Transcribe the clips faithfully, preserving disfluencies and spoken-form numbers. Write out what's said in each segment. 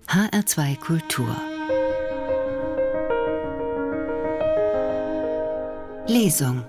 H R zwei Kultur Lesung.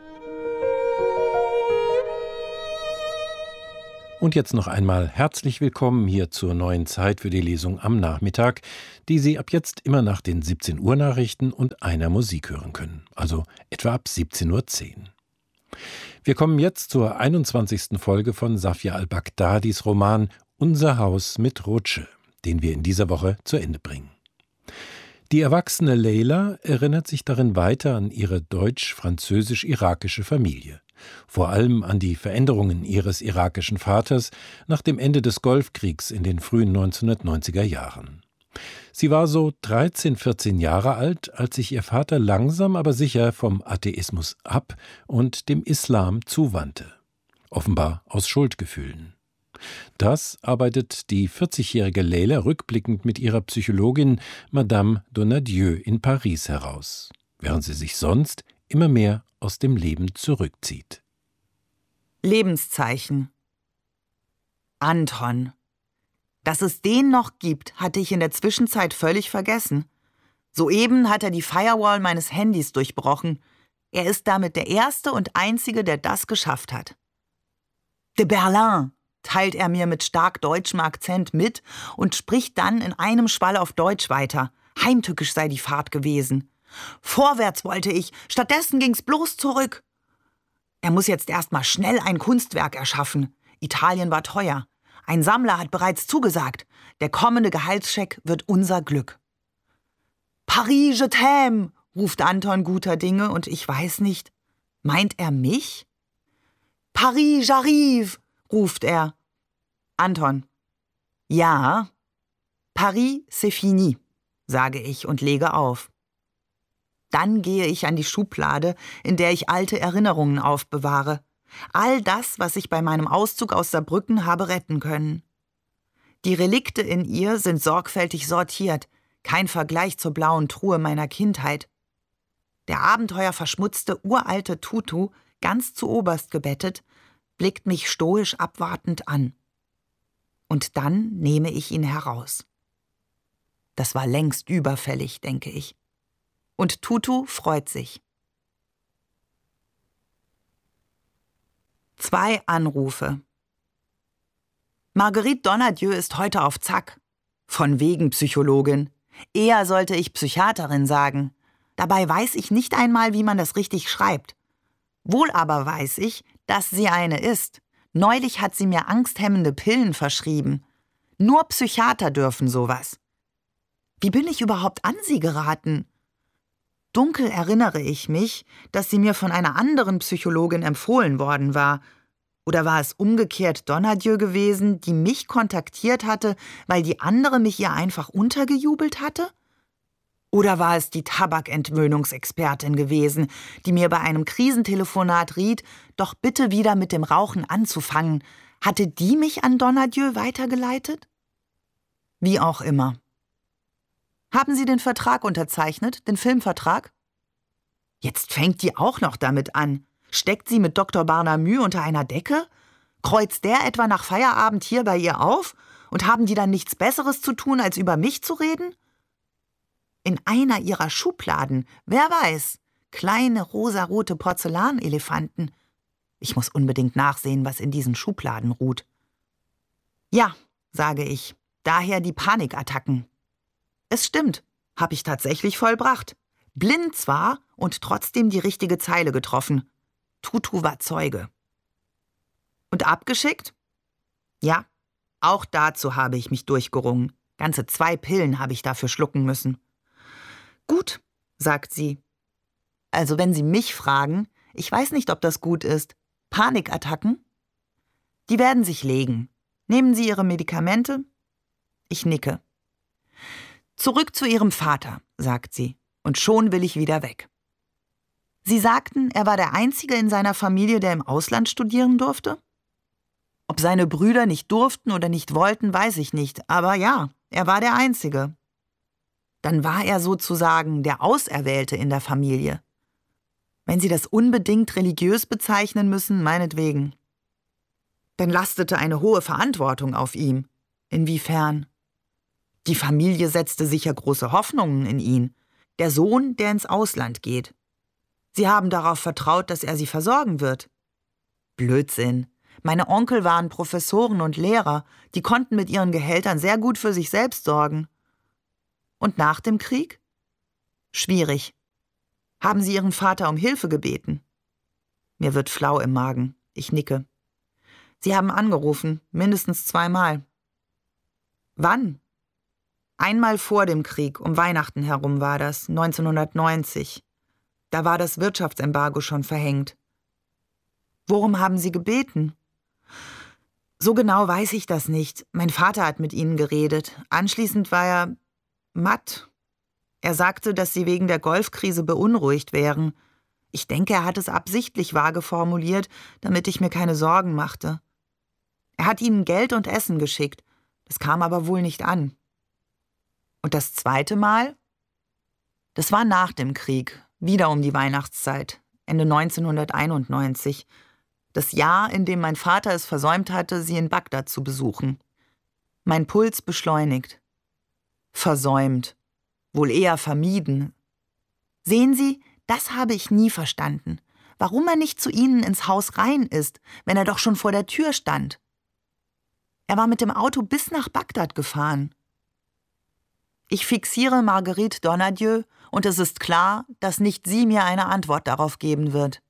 Und jetzt noch einmal herzlich willkommen hier zur neuen Zeit für die Lesung am Nachmittag, die Sie ab jetzt immer nach den siebzehn Uhr Nachrichten und einer Musik hören können, also etwa ab siebzehn Uhr zehn. Wir kommen jetzt zur einundzwanzigsten Folge von Safia al-Baghdadis Roman Unser Haus mit Rutsche, den wir in dieser Woche zu Ende bringen. Die erwachsene Leila erinnert sich darin weiter an ihre deutsch-französisch-irakische Familie. Vor allem an die Veränderungen ihres irakischen Vaters nach dem Ende des Golfkriegs in den frühen neunzehnhundertneunziger Jahren. Sie war so dreizehn, vierzehn Jahre alt, als sich ihr Vater langsam aber sicher vom Atheismus ab und dem Islam zuwandte. Offenbar aus Schuldgefühlen. Das arbeitet die vierzigjährige Leila rückblickend mit ihrer Psychologin Madame Donadieu in Paris heraus, während sie sich sonst immer mehr aus dem Leben zurückzieht. Lebenszeichen. Anton. Dass es den noch gibt, hatte ich in der Zwischenzeit völlig vergessen. Soeben hat er die Firewall meines Handys durchbrochen. Er ist damit der Erste und Einzige, der das geschafft hat. De Berlin, teilt er mir mit stark deutschem Akzent mit und spricht dann in einem Schwall auf Deutsch weiter. Heimtückisch sei die Fahrt gewesen. Vorwärts wollte ich, stattdessen ging's bloß zurück. Er muss jetzt erst mal schnell ein Kunstwerk erschaffen. Italien war teuer. Ein Sammler hat bereits zugesagt. Der kommende Gehaltscheck wird unser Glück. Paris, je t'aime, ruft Anton guter Dinge und ich weiß nicht, meint er mich? Paris, j'arrive, ruft er. Anton. Ja. Paris, c'est fini, sage ich und lege auf. Dann gehe ich an die Schublade, in der ich alte Erinnerungen aufbewahre. All das, was ich bei meinem Auszug aus Saarbrücken habe retten können. Die Relikte in ihr sind sorgfältig sortiert, kein Vergleich zur blauen Truhe meiner Kindheit. Der abenteuerverschmutzte, uralte Tutu, ganz zu oberst gebettet, blickt mich stoisch abwartend an. Und dann nehme ich ihn heraus. Das war längst überfällig, denke ich. Und Tutu freut sich. Zwei Anrufe. Marguerite Donadieu ist heute auf Zack. Von wegen Psychologin. Eher sollte ich Psychiaterin sagen. Dabei weiß ich nicht einmal, wie man das richtig schreibt. Wohl aber weiß ich, dass sie eine ist. Neulich hat sie mir angsthemmende Pillen verschrieben. Nur Psychiater dürfen sowas. Wie bin ich überhaupt an sie geraten? Dunkel erinnere ich mich, dass sie mir von einer anderen Psychologin empfohlen worden war. Oder war es umgekehrt Donadieu gewesen, die mich kontaktiert hatte, weil die andere mich ihr einfach untergejubelt hatte? Oder war es die Tabakentwöhnungsexpertin gewesen, die mir bei einem Krisentelefonat riet, doch bitte wieder mit dem Rauchen anzufangen? Hatte die mich an Donadieu weitergeleitet? Wie auch immer. Haben Sie den Vertrag unterzeichnet, den Filmvertrag? Jetzt fängt die auch noch damit an. Steckt sie mit Doktor Barnamü unter einer Decke? Kreuzt der etwa nach Feierabend hier bei ihr auf? Und haben die dann nichts Besseres zu tun, als über mich zu reden? In einer ihrer Schubladen, wer weiß, kleine rosarote Porzellanelefanten. Ich muss unbedingt nachsehen, was in diesen Schubladen ruht. Ja, sage ich, daher die Panikattacken. Es stimmt, habe ich tatsächlich vollbracht. Blind zwar und trotzdem die richtige Zeile getroffen. Tutu war Zeuge. Und abgeschickt? Ja, auch dazu habe ich mich durchgerungen. Ganze zwei Pillen habe ich dafür schlucken müssen. Gut, sagt sie. Also wenn Sie mich fragen, ich weiß nicht, ob das gut ist. Panikattacken? Die werden sich legen. Nehmen Sie Ihre Medikamente? Ich nicke. Zurück zu Ihrem Vater, sagt sie, und schon will ich wieder weg. Sie sagten, er war der Einzige in seiner Familie, der im Ausland studieren durfte? Ob seine Brüder nicht durften oder nicht wollten, weiß ich nicht, aber ja, er war der Einzige. Dann war er sozusagen der Auserwählte in der Familie. Wenn Sie das unbedingt religiös bezeichnen müssen, meinetwegen. Dann lastete eine hohe Verantwortung auf ihm. Inwiefern? Die Familie setzte sicher große Hoffnungen in ihn. Der Sohn, der ins Ausland geht. Sie haben darauf vertraut, dass er sie versorgen wird. Blödsinn. Meine Onkel waren Professoren und Lehrer, die konnten mit ihren Gehältern sehr gut für sich selbst sorgen. Und nach dem Krieg? Schwierig. Haben Sie Ihren Vater um Hilfe gebeten? Mir wird flau im Magen. Ich nicke. Sie haben angerufen, mindestens zweimal. Wann? Einmal vor dem Krieg, um Weihnachten herum war das, neunzehnhundertneunzig. Da war das Wirtschaftsembargo schon verhängt. Worum haben Sie gebeten? So genau weiß ich das nicht. Mein Vater hat mit Ihnen geredet. Anschließend war er matt. Er sagte, dass Sie wegen der Golfkrise beunruhigt wären. Ich denke, er hat es absichtlich vage formuliert, damit ich mir keine Sorgen machte. Er hat Ihnen Geld und Essen geschickt. Das kam aber wohl nicht an. Und das zweite Mal? Das war nach dem Krieg, wieder um die Weihnachtszeit, Ende neunzehnhunderteinundneunzig. Das Jahr, in dem mein Vater es versäumt hatte, sie in Bagdad zu besuchen. Mein Puls beschleunigt. Versäumt. Wohl eher vermieden. Sehen Sie, das habe ich nie verstanden. Warum er nicht zu Ihnen ins Haus rein ist, wenn er doch schon vor der Tür stand. Er war mit dem Auto bis nach Bagdad gefahren. Ich fixiere Marguerite Donadieu und es ist klar, dass nicht sie mir eine Antwort darauf geben wird.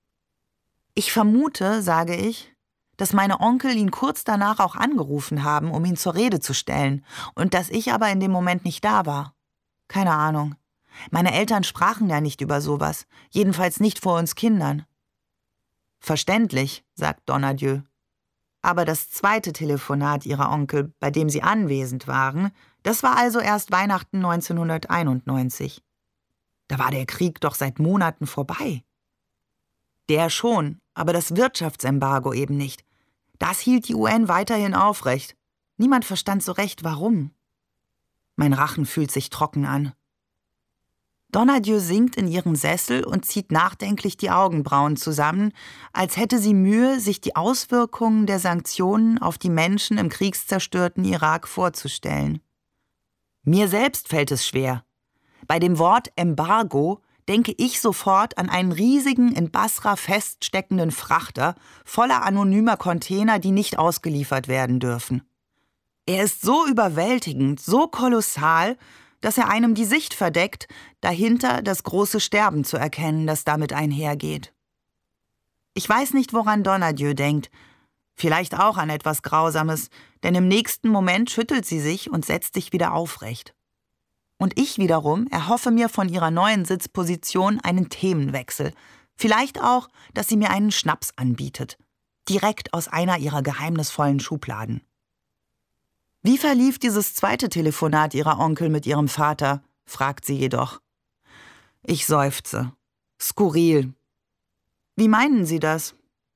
Ich vermute, sage ich, dass meine Onkel ihn kurz danach auch angerufen haben, um ihn zur Rede zu stellen, und dass ich aber in dem Moment nicht da war. Keine Ahnung. Meine Eltern sprachen ja nicht über sowas, jedenfalls nicht vor uns Kindern. Verständlich, sagt Donadieu. Aber das zweite Telefonat ihrer Onkel, bei dem sie anwesend waren, das war also erst Weihnachten neunzehnhunderteinundneunzig. Da war der Krieg doch seit Monaten vorbei. Der schon, aber das Wirtschaftsembargo eben nicht. Das hielt die U N weiterhin aufrecht. Niemand verstand so recht, warum. Mein Rachen fühlt sich trocken an. Donadieu sinkt in ihren Sessel und zieht nachdenklich die Augenbrauen zusammen, als hätte sie Mühe, sich die Auswirkungen der Sanktionen auf die Menschen im kriegszerstörten Irak vorzustellen. Mir selbst fällt es schwer. Bei dem Wort Embargo denke ich sofort an einen riesigen, in Basra feststeckenden Frachter voller anonymer Container, die nicht ausgeliefert werden dürfen. Er ist so überwältigend, so kolossal, dass er einem die Sicht verdeckt, dahinter das große Sterben zu erkennen, das damit einhergeht. Ich weiß nicht, woran Donadieu denkt, vielleicht auch an etwas Grausames, denn im nächsten Moment schüttelt sie sich und setzt sich wieder aufrecht. Und ich wiederum erhoffe mir von ihrer neuen Sitzposition einen Themenwechsel, vielleicht auch, dass sie mir einen Schnaps anbietet, direkt aus einer ihrer geheimnisvollen Schubladen. Wie verlief dieses zweite Telefonat Ihrer Onkel mit Ihrem Vater? Fragt sie jedoch. Ich seufze. Skurril. Wie meinen Sie das?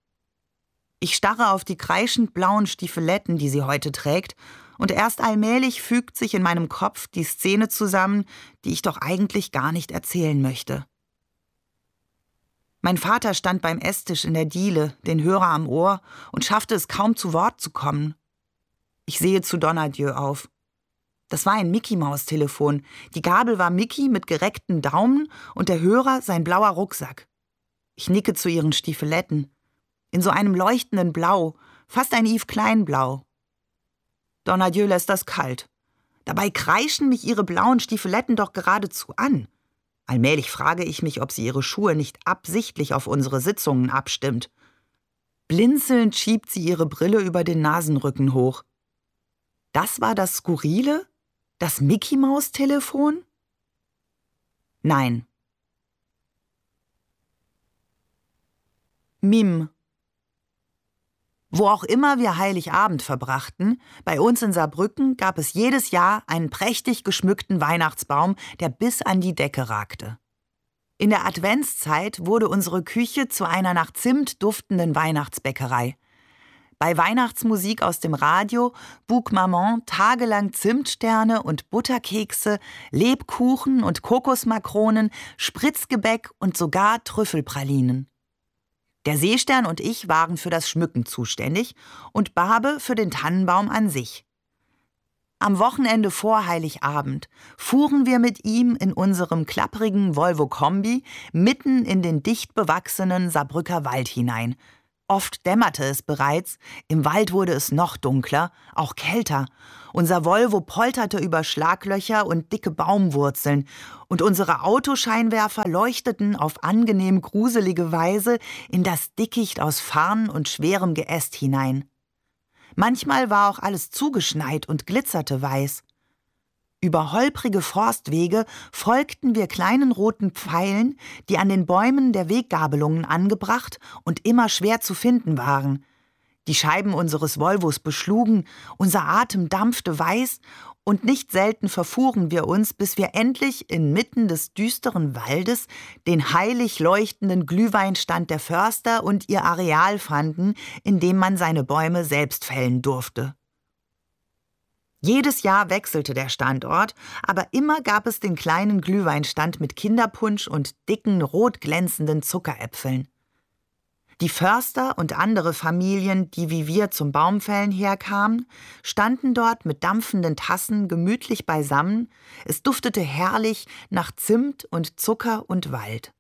Ich starre auf die kreischend blauen Stiefeletten, die sie heute trägt, und erst allmählich fügt sich in meinem Kopf die Szene zusammen, die ich doch eigentlich gar nicht erzählen möchte. Mein Vater stand beim Esstisch in der Diele, den Hörer am Ohr, und schaffte es kaum zu Wort zu kommen. Ich sehe zu Donadieu auf. Das war ein Mickey-Maus-Telefon. Die Gabel war Mickey mit gereckten Daumen und der Hörer sein blauer Rucksack. Ich nicke zu ihren Stiefeletten. In so einem leuchtenden Blau, fast ein Yves Klein-Blau. Donadieu lässt das kalt. Dabei kreischen mich ihre blauen Stiefeletten doch geradezu an. Allmählich frage ich mich, ob sie ihre Schuhe nicht absichtlich auf unsere Sitzungen abstimmt. Blinzelnd schiebt sie ihre Brille über den Nasenrücken hoch. Das war das Skurrile? Das Mickey-Maus-Telefon? Nein. Mim. Wo auch immer wir Heiligabend verbrachten, bei uns in Saarbrücken gab es jedes Jahr einen prächtig geschmückten Weihnachtsbaum, der bis an die Decke ragte. In der Adventszeit wurde unsere Küche zu einer nach Zimt duftenden Weihnachtsbäckerei. Bei Weihnachtsmusik aus dem Radio buk Maman tagelang Zimtsterne und Butterkekse, Lebkuchen und Kokosmakronen, Spritzgebäck und sogar Trüffelpralinen. Der Seestern und ich waren für das Schmücken zuständig und Barbe für den Tannenbaum an sich. Am Wochenende vor Heiligabend fuhren wir mit ihm in unserem klapprigen Volvo-Kombi mitten in den dicht bewachsenen Saarbrücker Wald hinein. Oft dämmerte es bereits, im Wald wurde es noch dunkler, auch kälter. Unser Volvo polterte über Schlaglöcher und dicke Baumwurzeln und unsere Autoscheinwerfer leuchteten auf angenehm gruselige Weise in das Dickicht aus Farn und schwerem Geäst hinein. Manchmal war auch alles zugeschneit und glitzerte weiß. Über holprige Forstwege folgten wir kleinen roten Pfeilen, die an den Bäumen der Weggabelungen angebracht und immer schwer zu finden waren. Die Scheiben unseres Volvos beschlugen, unser Atem dampfte weiß und nicht selten verfuhren wir uns, bis wir endlich inmitten des düsteren Waldes den heilig leuchtenden Glühweinstand der Förster und ihr Areal fanden, in dem man seine Bäume selbst fällen durfte. Jedes Jahr wechselte der Standort, aber immer gab es den kleinen Glühweinstand mit Kinderpunsch und dicken, rot glänzenden Zuckeräpfeln. Die Förster und andere Familien, die wie wir zum Baumfällen herkamen, standen dort mit dampfenden Tassen gemütlich beisammen. Es duftete herrlich nach Zimt und Zucker und Wald.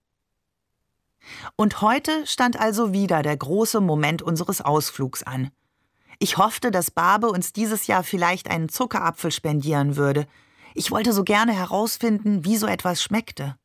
Und heute stand also wieder der große Moment unseres Ausflugs an. Ich hoffte, dass Barbe uns dieses Jahr vielleicht einen Zuckerapfel spendieren würde. Ich wollte so gerne herausfinden, wie so etwas schmeckte.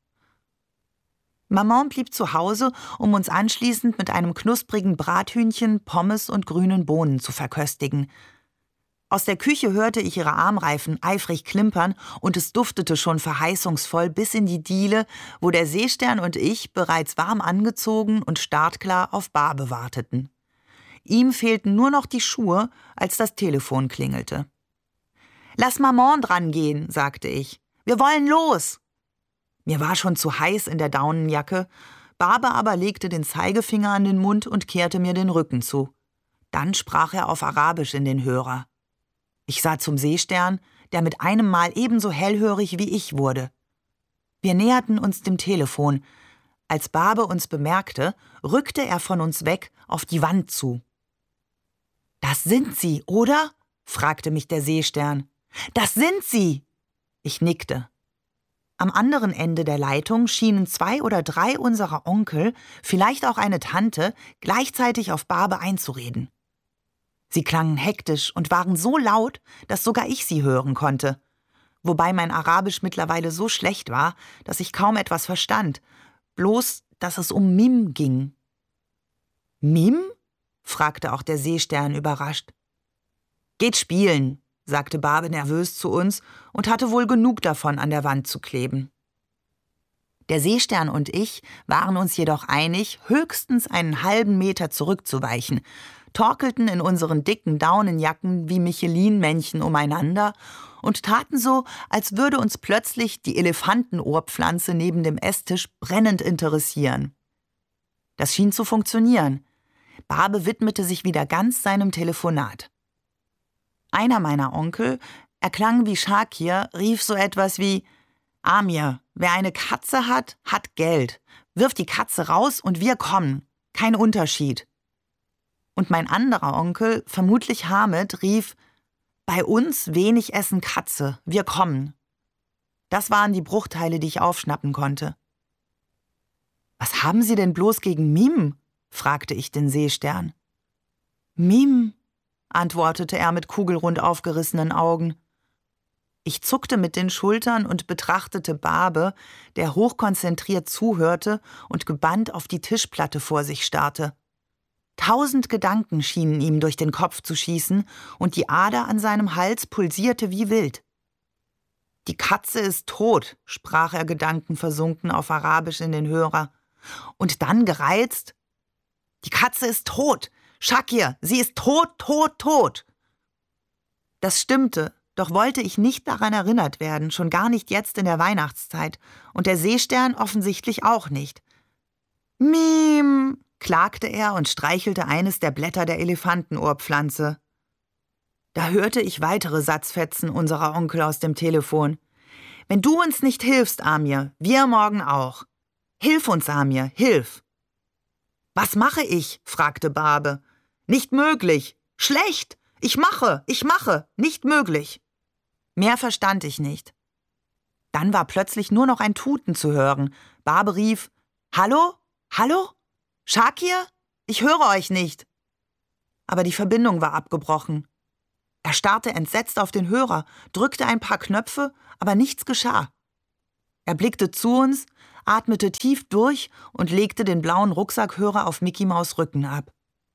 Maman blieb zu Hause, um uns anschließend mit einem knusprigen Brathühnchen, Pommes und grünen Bohnen zu verköstigen. Aus der Küche hörte ich ihre Armreifen eifrig klimpern und es duftete schon verheißungsvoll bis in die Diele, wo der Seestern und ich bereits warm angezogen und startklar auf Barbe warteten. Ihm fehlten nur noch die Schuhe, als das Telefon klingelte. »Lass Maman dran gehen«, sagte ich. »Wir wollen los!« Mir war schon zu heiß in der Daunenjacke, Barbe aber legte den Zeigefinger an den Mund und kehrte mir den Rücken zu. Dann sprach er auf Arabisch in den Hörer. Ich sah zum Seestern, der mit einem Mal ebenso hellhörig wie ich wurde. Wir näherten uns dem Telefon. Als Barbe uns bemerkte, rückte er von uns weg auf die Wand zu. »Das sind Sie, oder?« fragte mich der Seestern. »Das sind Sie!« Ich nickte. Am anderen Ende der Leitung schienen zwei oder drei unserer Onkel, vielleicht auch eine Tante, gleichzeitig auf Barbe einzureden. Sie klangen hektisch und waren so laut, dass sogar ich sie hören konnte. Wobei mein Arabisch mittlerweile so schlecht war, dass ich kaum etwas verstand, bloß, dass es um Mim ging. »Mim?« fragte auch der Seestern überrascht. »Geht spielen«, sagte Barbe nervös zu uns und hatte wohl genug davon, an der Wand zu kleben. Der Seestern und ich waren uns jedoch einig, höchstens einen halben Meter zurückzuweichen, torkelten in unseren dicken Daunenjacken wie Michelin-Männchen umeinander und taten so, als würde uns plötzlich die Elefantenohrpflanze neben dem Esstisch brennend interessieren. Das schien zu funktionieren. Barbe widmete sich wieder ganz seinem Telefonat. Einer meiner Onkel, er klang wie Shakir, rief so etwas wie: »Amir, wer eine Katze hat, hat Geld. Wirf die Katze raus und wir kommen. Kein Unterschied.« Und mein anderer Onkel, vermutlich Hamid, rief: »Bei uns wenig essen Katze, wir kommen.« Das waren die Bruchteile, die ich aufschnappen konnte. »Was haben Sie denn bloß gegen Mim?« fragte ich den Seestern. »Mim«, antwortete er mit kugelrund aufgerissenen Augen. Ich zuckte mit den Schultern und betrachtete Barbe, der hochkonzentriert zuhörte und gebannt auf die Tischplatte vor sich starrte. Tausend Gedanken schienen ihm durch den Kopf zu schießen, und die Ader an seinem Hals pulsierte wie wild. »Die Katze ist tot«, sprach er gedankenversunken auf Arabisch in den Hörer. Und dann gereizt: »Die Katze ist tot! Shakir, sie ist tot, tot, tot!« Das stimmte, doch wollte ich nicht daran erinnert werden, schon gar nicht jetzt in der Weihnachtszeit, und der Seestern offensichtlich auch nicht. »Mim«, klagte er und streichelte eines der Blätter der Elefantenohrpflanze. Da hörte ich weitere Satzfetzen unserer Onkel aus dem Telefon. »Wenn du uns nicht hilfst, Amir, wir morgen auch. Hilf uns, Amir, hilf!« »Was mache ich?« fragte Barbe. »Nicht möglich! Schlecht! Ich mache, ich mache! Nicht möglich!« Mehr verstand ich nicht. Dann war plötzlich nur noch ein Tuten zu hören. Barbe rief, »Hallo? Hallo? Shakir? Ich höre euch nicht.« Aber die Verbindung war abgebrochen. Er starrte entsetzt auf den Hörer, drückte ein paar Knöpfe, aber nichts geschah. Er blickte zu uns, atmete tief durch und legte den blauen Rucksackhörer auf Micky Maus Rücken ab.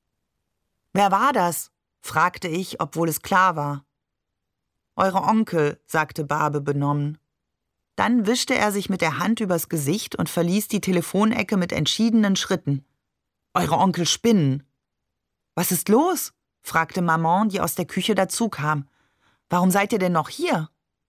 »Wer war das?« fragte ich, obwohl es klar war. »Eure Onkel«, sagte Barbe benommen. Dann wischte er sich mit der Hand übers Gesicht und verließ die Telefonecke mit entschiedenen Schritten. »Eure Onkel spinnen.« »Was ist los?« fragte Maman, die aus der Küche dazukam. »Warum seid ihr denn noch hier?«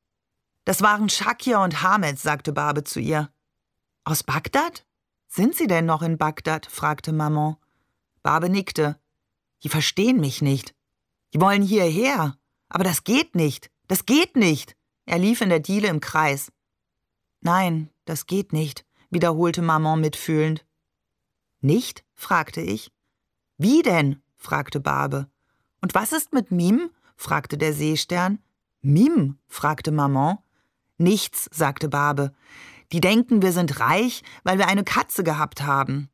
»Das waren Shakir und Hamed«, sagte Barbe zu ihr. »Aus Bagdad? Sind sie denn noch in Bagdad?« fragte Maman. Barbe nickte. »Die verstehen mich nicht. Die wollen hierher. Aber das geht nicht. Das geht nicht.« Er lief in der Diele im Kreis. »Nein, das geht nicht«, wiederholte Maman mitfühlend. »Nicht?« fragte ich. »Wie denn?« fragte Barbe. »Und was ist mit Mim?« fragte der Seestern. »Mim?« fragte Maman. »Nichts«, sagte Barbe. »Die denken, wir sind reich, weil wir eine Katze gehabt haben.«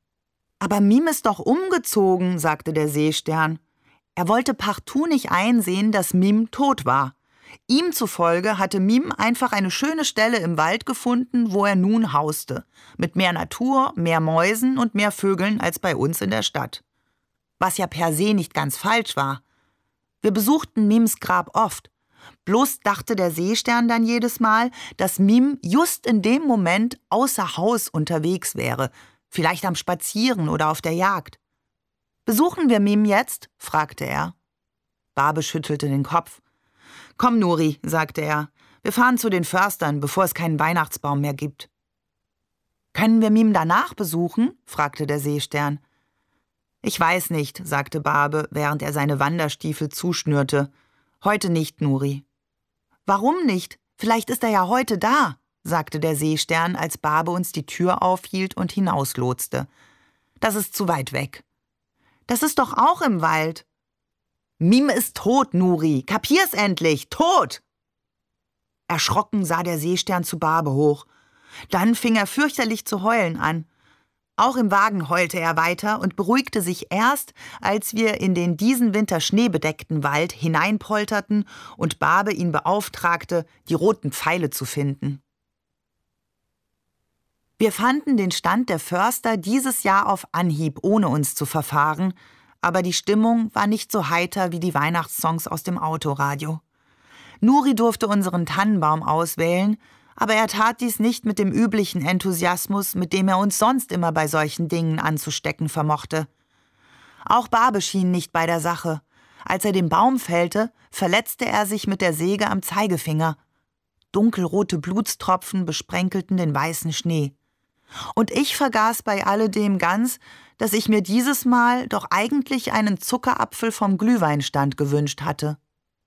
»Aber Mim ist doch umgezogen«, sagte der Seestern. Er wollte partout nicht einsehen, dass Mim tot war. Ihm zufolge hatte Mim einfach eine schöne Stelle im Wald gefunden, wo er nun hauste. Mit mehr Natur, mehr Mäusen und mehr Vögeln als bei uns in der Stadt. Was ja per se nicht ganz falsch war. Wir besuchten Mims Grab oft. Bloß dachte der Seestern dann jedes Mal, dass Mim just in dem Moment außer Haus unterwegs wäre. Vielleicht am Spazieren oder auf der Jagd. »Besuchen wir Mim jetzt?« fragte er. Barbe schüttelte den Kopf. »Komm, Nuri«, sagte er, »wir fahren zu den Förstern, bevor es keinen Weihnachtsbaum mehr gibt.« »Können wir Mim danach besuchen?« fragte der Seestern. »Ich weiß nicht«, sagte Barbe, während er seine Wanderstiefel zuschnürte. »Heute nicht, Nuri.« »Warum nicht? Vielleicht ist er ja heute da«, sagte der Seestern, als Barbe uns die Tür aufhielt und hinauslotste. »Das ist zu weit weg.« »Das ist doch auch im Wald.« »Mim ist tot, Nuri. Kapier's endlich. Tot!« Erschrocken sah der Seestern zu Barbe hoch. Dann fing er fürchterlich zu heulen an. Auch im Wagen heulte er weiter und beruhigte sich erst, als wir in den diesen Winter schneebedeckten Wald hineinpolterten und Barbe ihn beauftragte, die roten Pfeile zu finden. Wir fanden den Stand der Förster dieses Jahr auf Anhieb, ohne uns zu verfahren, aber die Stimmung war nicht so heiter wie die Weihnachtssongs aus dem Autoradio. Nuri durfte unseren Tannenbaum auswählen, aber er tat dies nicht mit dem üblichen Enthusiasmus, mit dem er uns sonst immer bei solchen Dingen anzustecken vermochte. Auch Barbe schien nicht bei der Sache. Als er den Baum fällte, verletzte er sich mit der Säge am Zeigefinger. Dunkelrote Blutstropfen besprenkelten den weißen Schnee. Und ich vergaß bei alledem ganz, dass ich mir dieses Mal doch eigentlich einen Zuckerapfel vom Glühweinstand gewünscht hatte.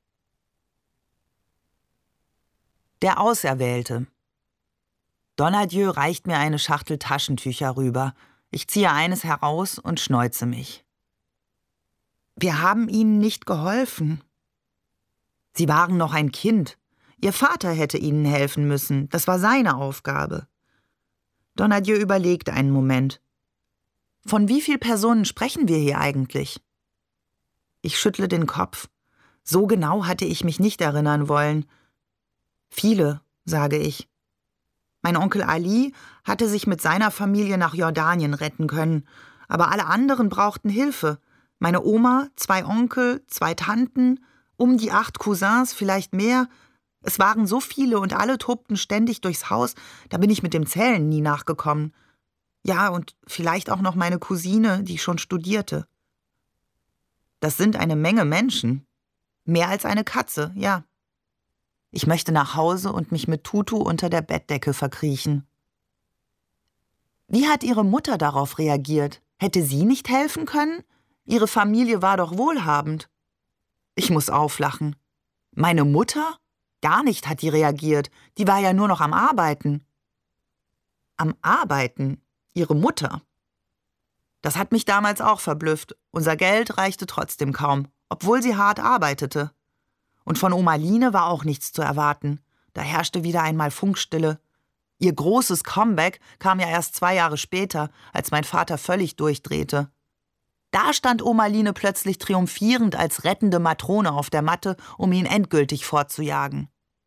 Der Auserwählte. Donadieu reicht mir eine Schachtel Taschentücher rüber. Ich ziehe eines heraus und schneuze mich. Wir haben ihnen nicht geholfen. Sie waren noch ein Kind. Ihr Vater hätte ihnen helfen müssen. Das war seine Aufgabe. Donadieu überlegte einen Moment. Von wie vielen Personen sprechen wir hier eigentlich? Ich schüttle den Kopf. So genau hatte ich mich nicht erinnern wollen. Viele, sage ich. Mein Onkel Ali hatte sich mit seiner Familie nach Jordanien retten können, aber alle anderen brauchten Hilfe. Meine Oma, zwei Onkel, zwei Tanten, um die acht Cousins, vielleicht mehr. Es waren so viele und alle tobten ständig durchs Haus, da bin ich mit dem Zählen nie nachgekommen. Ja, und vielleicht auch noch meine Cousine, die schon studierte. Das sind eine Menge Menschen. Mehr als eine Katze, ja. Ich möchte nach Hause und mich mit Tutu unter der Bettdecke verkriechen. Wie hat Ihre Mutter darauf reagiert? Hätte sie nicht helfen können? Ihre Familie war doch wohlhabend. Ich muss auflachen. Meine Mutter? Gar nicht hat die reagiert. Die war ja nur noch am Arbeiten. Am Arbeiten? Ihre Mutter? Das hat mich damals auch verblüfft. Unser Geld reichte trotzdem kaum, obwohl sie hart arbeitete. Und von Oma Line war auch nichts zu erwarten. Da herrschte wieder einmal Funkstille. Ihr großes Comeback kam ja erst zwei Jahre später, als mein Vater völlig durchdrehte. Da stand Oma Line plötzlich triumphierend als rettende Matrone auf der Matte, um ihn endgültig fortzujagen.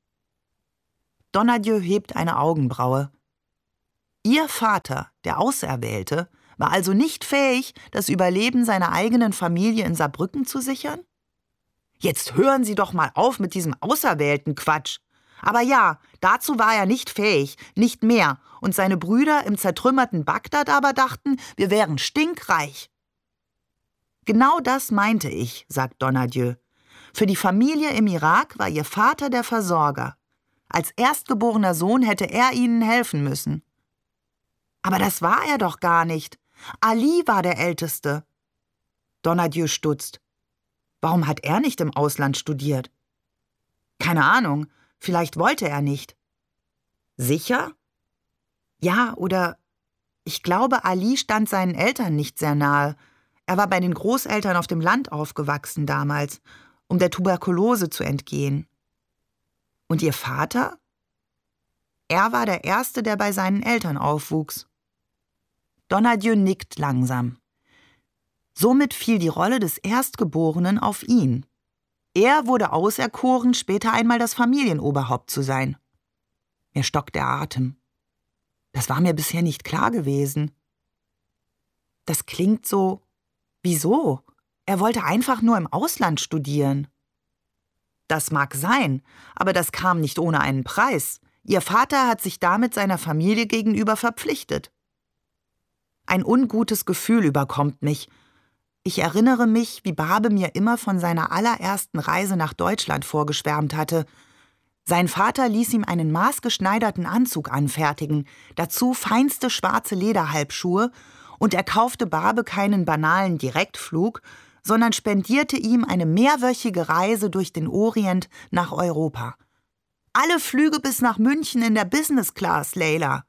Donadieu hebt eine Augenbraue. Ihr Vater, der Auserwählte, war also nicht fähig, das Überleben seiner eigenen Familie in Saarbrücken zu sichern? Jetzt hören Sie doch mal auf mit diesem auserwählten Quatsch. Aber ja, dazu war er nicht fähig, nicht mehr. Und seine Brüder im zertrümmerten Bagdad aber dachten, wir wären stinkreich. Genau das meinte ich, sagt Donadieu. Für die Familie im Irak war ihr Vater der Versorger. Als erstgeborener Sohn hätte er ihnen helfen müssen. Aber das war er doch gar nicht. Ali war der Älteste. Donadieu stutzt. Warum hat er nicht im Ausland studiert? Keine Ahnung, vielleicht wollte er nicht. Sicher? Ja, oder ich glaube, Ali stand seinen Eltern nicht sehr nahe. Er war bei den Großeltern auf dem Land aufgewachsen damals, um der Tuberkulose zu entgehen. Und ihr Vater? Er war der Erste, der bei seinen Eltern aufwuchs. Donadieu nickt langsam. Somit fiel die Rolle des Erstgeborenen auf ihn. Er wurde auserkoren, später einmal das Familienoberhaupt zu sein. Mir stockt der Atem. Das war mir bisher nicht klar gewesen. Das klingt so... Wieso? Er wollte einfach nur im Ausland studieren. Das mag sein, aber das kam nicht ohne einen Preis. Ihr Vater hat sich damit seiner Familie gegenüber verpflichtet. Ein ungutes Gefühl überkommt mich. Ich erinnere mich, wie Barbe mir immer von seiner allerersten Reise nach Deutschland vorgeschwärmt hatte. Sein Vater ließ ihm einen maßgeschneiderten Anzug anfertigen, dazu feinste schwarze Lederhalbschuhe, und er kaufte Barbe keinen banalen Direktflug, sondern spendierte ihm eine mehrwöchige Reise durch den Orient nach Europa. Alle Flüge bis nach München in der Business Class, Leila.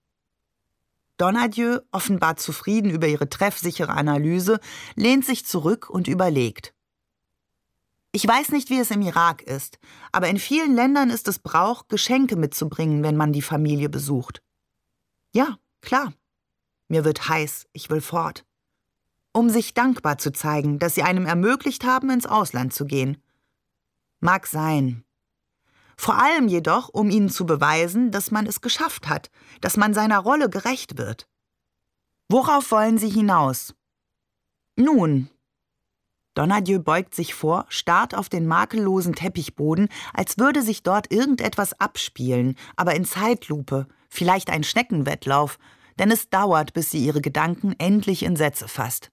Donadieu, offenbar zufrieden über ihre treffsichere Analyse, lehnt sich zurück und überlegt. Ich weiß nicht, wie es im Irak ist, aber in vielen Ländern ist es Brauch, Geschenke mitzubringen, wenn man die Familie besucht. Ja, klar. Mir wird heiß, ich will fort. Um sich dankbar zu zeigen, dass sie einem ermöglicht haben, ins Ausland zu gehen. Mag sein. Vor allem jedoch, um ihnen zu beweisen, dass man es geschafft hat, dass man seiner Rolle gerecht wird. Worauf wollen Sie hinaus? Nun. Donadieu beugt sich vor, starrt auf den makellosen Teppichboden, als würde sich dort irgendetwas abspielen, aber in Zeitlupe, vielleicht ein Schneckenwettlauf, denn es dauert, bis sie ihre Gedanken endlich in Sätze fasst.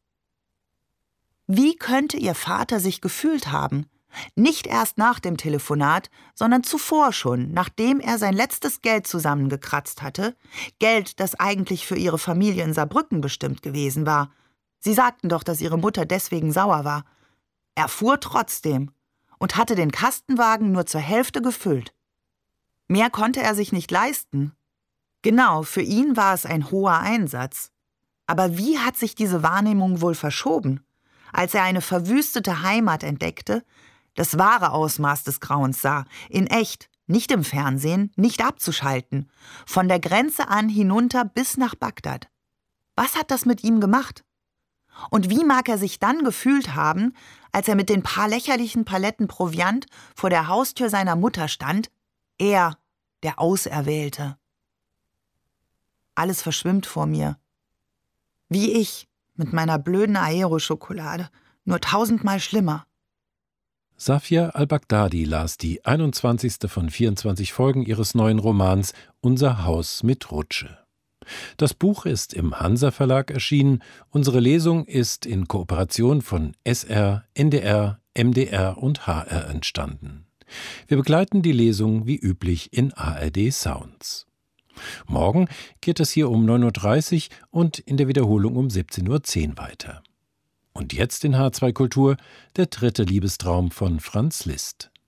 Wie könnte ihr Vater sich gefühlt haben? Nicht erst nach dem Telefonat, sondern zuvor schon, nachdem er sein letztes Geld zusammengekratzt hatte, Geld, das eigentlich für ihre Familie in Saarbrücken bestimmt gewesen war. Sie sagten doch, dass ihre Mutter deswegen sauer war. Er fuhr trotzdem und hatte den Kastenwagen nur zur Hälfte gefüllt. Mehr konnte er sich nicht leisten. Genau, für ihn war es ein hoher Einsatz. Aber wie hat sich diese Wahrnehmung wohl verschoben? Als er eine verwüstete Heimat entdeckte, das wahre Ausmaß des Grauens sah, in echt, nicht im Fernsehen, nicht abzuschalten, von der Grenze an hinunter bis nach Bagdad. Was hat das mit ihm gemacht? Und wie mag er sich dann gefühlt haben, als er mit den paar lächerlichen Paletten Proviant vor der Haustür seiner Mutter stand? Er, der Auserwählte. Alles verschwimmt vor mir. Wie ich, mit meiner blöden Aero-Schokolade, nur tausendmal schlimmer. Safia al-Baghdadi las die einundzwanzigste von vierundzwanzig Folgen ihres neuen Romans »Unser Haus mit Rutsche«. Das Buch ist im Hansa Verlag erschienen. Unsere Lesung ist in Kooperation von S R, N D R, M D R und H R entstanden. Wir begleiten die Lesung wie üblich in A R D Sounds. Morgen geht es hier um neun Uhr dreißig und in der Wiederholung um siebzehn Uhr zehn weiter. Und jetzt in H zwei Kultur der dritte Liebestraum von Franz Liszt.